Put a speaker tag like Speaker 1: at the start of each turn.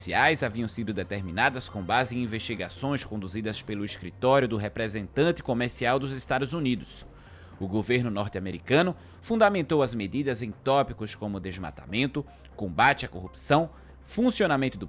Speaker 1: haviam sido determinadas com base em investigações conduzidas pelo Escritório do Representante Comercial dos Estados Unidos. O governo norte-americano fundamentou as medidas em tópicos como desmatamento, combate à corrupção, funcionamento do